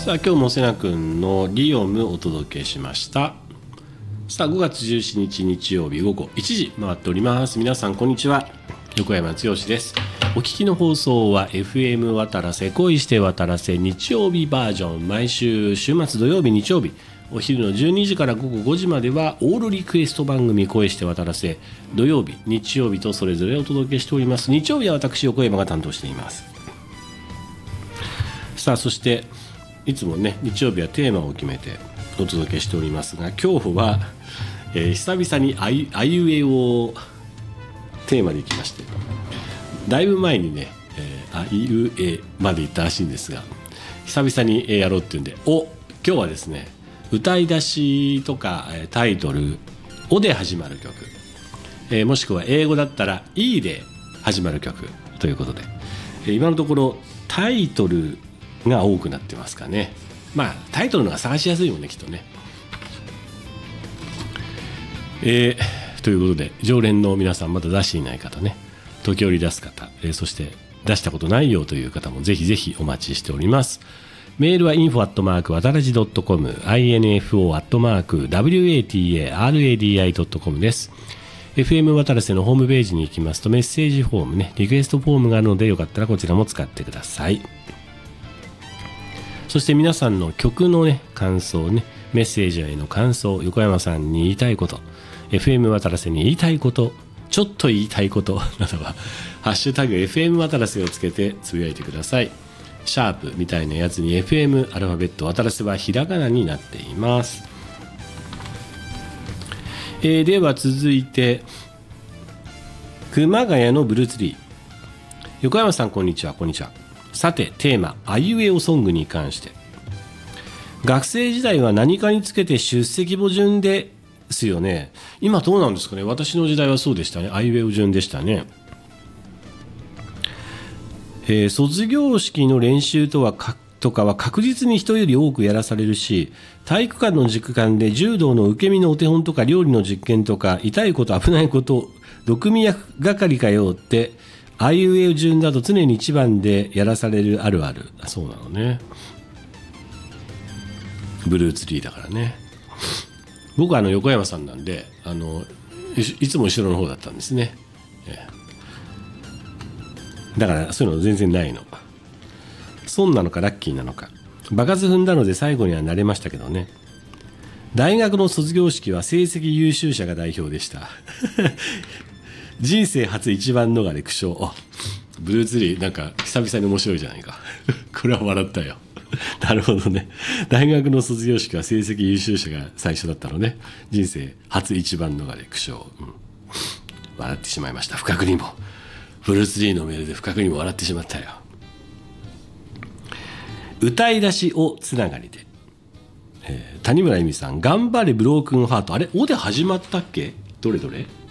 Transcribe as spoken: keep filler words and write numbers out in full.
さあ今日もせなくんのリオムをお届けしました。さあごがつじゅうしちにち日曜日午後いちじ回っております。皆さんこんにちは、横山剛です。お聞きの放送は エフエム 渡らせ恋して渡らせ日曜日バージョン。毎週週末土曜日日曜日お昼のじゅうにじから午後ごじまではオールリクエスト番組恋して渡らせ、土曜日日曜日とそれぞれお届けしております。日曜日は私横山が担当しています。さあそしていつもね日曜日はテーマを決めてお届けしておりますが、今日は、えー、久々にあいうあいうえをテーマでいきまして、だいぶ前にね、えー、あいうえまでいったらしいんですが、久々にやろうっていうんで、お今日はですね歌い出しとかタイトルおで始まる曲、えー、もしくは英語だったら E で始まる曲ということで、えー、今のところタイトルが多くなってますかね。まあタイトルのが探しやすいもんねきっとね。えー、ということで常連の皆さんまだ出していない方ね、時折出す方、えー、そして出したことないよという方もぜひぜひお待ちしております。メールは インフォ アットマーク わたらじ ドットコム インフォ アットマーク ダブリューエーティーエーアールエーディーアイ ドットコム です。 エフエム 渡らせのホームページに行きますとメッセージフォームね、リクエストフォームがあるのでよかったらこちらも使ってください。そして皆さんの曲のね感想ね、メッセージへの感想、横山さんに言いたいこと、 エフエム 渡らせに言いたいこと、ちょっと言いたいことなどはハッシュタグ エフエム 渡らせをつけてつぶやいてください。シャープみたいなやつに エフエム アルファベット渡らせはひらがなになっています。えー、では続いて熊谷のブルーツリー。横山さんこんにちは。こんにちは。さてテーマあいうえおソングに関して、学生時代は何かにつけて出席簿順ですよね。今どうなんですかね。私の時代はそうでしたね。あいうえお順でしたね。えー、卒業式の練習とはかとかは確実に人より多くやらされるし、体育館の塾間で柔道の受け身のお手本とか料理の実験とか痛いこと危ないことろくみがかりかよってあいうえお順だと常に一番でやらされるあるある。あ、そうなのね。ブルーツリーだからね。僕はあの横山さんなんであの い, いつも後ろの方だったんですね。えーだからそういうの全然ないの。損なのかラッキーなのか。場数踏んだので最後にはなれましたけどね。大学の卒業式は成績優秀者が代表でした人生初一番逃れ苦笑。あ、ブルーツリーなんか久々に面白いじゃないかこれは笑ったよなるほどね。大学の卒業式は成績優秀者が最初だったのね。人生初一番逃れ苦笑、うん、笑ってしまいました。不覚にもブルーツリーのメールで不覚にも笑ってしまったよ。歌い出しをつながりで、えー、谷村恵美さん頑張れブロークンハート。あれおで始まったっけ。どれどれ